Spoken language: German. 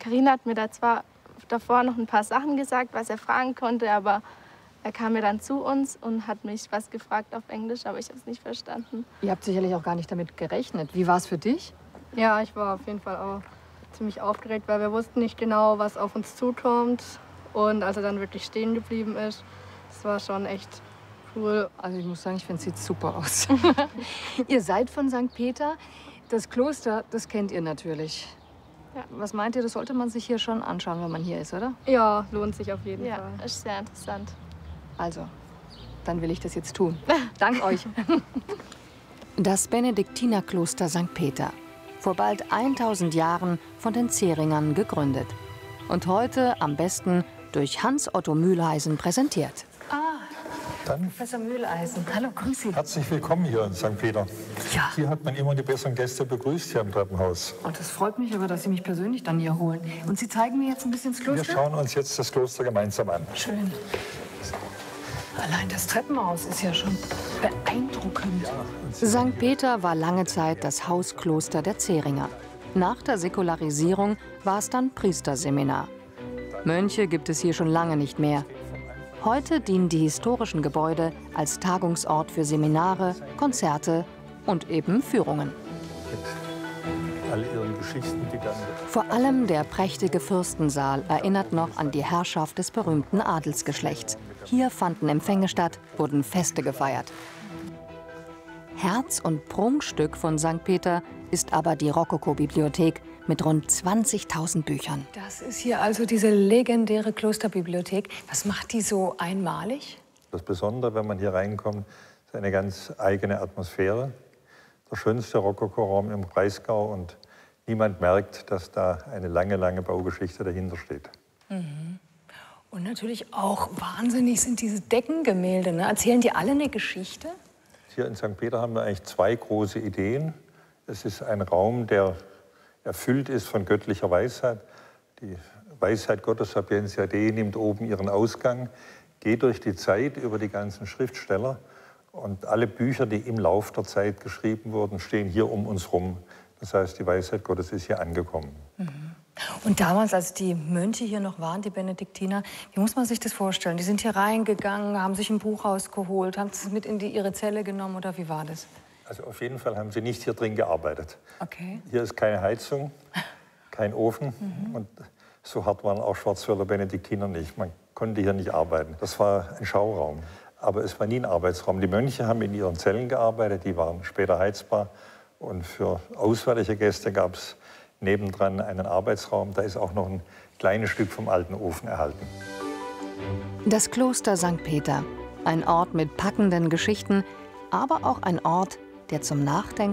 Carina hat mir da zwar davor noch ein paar Sachen gesagt, was er fragen konnte, aber er kam mir dann zu uns und hat mich was gefragt auf Englisch, aber ich habe es nicht verstanden. Ihr habt sicherlich auch gar nicht damit gerechnet. Wie war es für dich? Ja, ich war auf jeden Fall auch ziemlich aufgeregt, weil wir wussten nicht genau, was auf uns zukommt. Und als er dann wirklich stehen geblieben ist, das war schon echt cool. Also ich muss sagen, ich finde, es sieht super aus. Ihr seid von St. Peter. Das Kloster, das kennt ihr natürlich. Ja. Was meint ihr, das sollte man sich hier schon anschauen, wenn man hier ist, oder? Ja, lohnt sich auf jeden Ja, Fall. ist sehr interessant. Also, dann will ich das jetzt tun. Dank euch. Das Benediktinerkloster St. Peter. Vor bald 1000 Jahren von den Zähringern gegründet. Und heute am besten durch Hans-Otto Mühleisen präsentiert. Dann Professor Mühleisen, hallo, grüß Sie. herzlich willkommen hier in St. Peter. Ja. Hier hat man immer die besseren Gäste begrüßt, hier im Treppenhaus. Und das freut mich aber, dass Sie mich persönlich dann hier holen. Und Sie zeigen mir jetzt ein bisschen das Wir Kloster? schauen uns jetzt das Kloster gemeinsam an. Schön. Allein das Treppenhaus ist ja schon beeindruckend. St. Peter war lange Zeit das Hauskloster der Zähringer. Nach der Säkularisierung war es dann Priesterseminar. Mönche gibt es hier schon lange nicht mehr. Heute dienen die historischen Gebäude als Tagungsort für Seminare, Konzerte und eben Führungen. Mit all ihren Geschichten, die dann... Vor allem der prächtige Fürstensaal erinnert noch an die Herrschaft des berühmten Adelsgeschlechts. Hier fanden Empfänge statt, wurden Feste gefeiert. Herz- und Prunkstück von St. Peter ist aber die Rokoko-Bibliothek mit rund 20.000 Büchern. Das ist hier also diese legendäre Klosterbibliothek. Was macht die so einmalig? Das Besondere, wenn man hier reinkommt, ist eine ganz eigene Atmosphäre. Der schönste Rokokoraum im Breisgau und niemand merkt, dass da eine lange, lange Baugeschichte dahinter steht. Mhm. Und natürlich auch wahnsinnig sind diese Deckengemälde. Ne? Erzählen die alle eine Geschichte? Hier in St. Peter haben wir eigentlich zwei große Ideen. Es ist ein Raum, der erfüllt ist von göttlicher Weisheit. Die Weisheit Gottes, Sapientia Dei, nimmt oben ihren Ausgang, geht durch die Zeit über die ganzen Schriftsteller. Und alle Bücher, die im Lauf der Zeit geschrieben wurden, stehen hier um uns rum. Das heißt, die Weisheit Gottes ist hier angekommen. Mhm. Und damals, als die Mönche hier noch waren, die Benediktiner, wie muss man sich das vorstellen? Die sind hier reingegangen, haben sich ein Buch rausgeholt, haben es mit in ihre Zelle genommen oder wie war das? Also auf jeden Fall haben sie nicht hier drin gearbeitet. Okay. Hier ist keine Heizung, kein Ofen. Und so hart waren auch Schwarzwälder Benediktiner nicht. Man konnte hier nicht arbeiten. Das war ein Schauraum. Aber es war nie ein Arbeitsraum. Die Mönche haben in ihren Zellen gearbeitet, die waren später heizbar. Und für auswärtige Gäste gab es nebendran einen Arbeitsraum. Da ist auch noch ein kleines Stück vom alten Ofen erhalten. Das Kloster St. Peter. Ein Ort mit packenden Geschichten, aber auch ein Ort, der zum Nachdenken